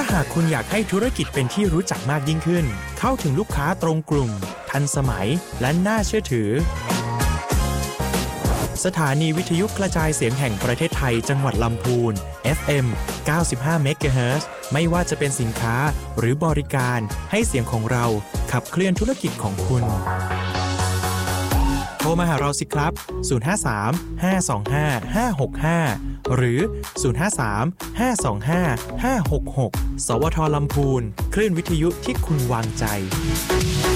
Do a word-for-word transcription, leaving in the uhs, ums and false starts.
หากคุณอยากให้ธุรกิจเป็นที่รู้จักมากยิ่งขึ้นเข้าถึงลูกค้าตรงกลุ่มทันสมัยและน่าเชื่อถือสถานีวิทยุกระจายเสียงแห่งประเทศไทยจังหวัดลำพูน เอฟ เอ็ม เก้าสิบห้า เมกะเฮิรตซ์ ไม่ว่าจะเป็นสินค้าหรือบริการให้เสียงของเราขับเคลื่อนธุรกิจของคุณโทรมาหาเราสิครับศูนย์ ห้า สาม ห้า สอง ห้า ห้า หก ห้าหรือศูนย์ ห้า สาม ห้า สอง ห้า ห้า หก หกสวทลำพูนคลื่นวิทยุที่คุณวางใจ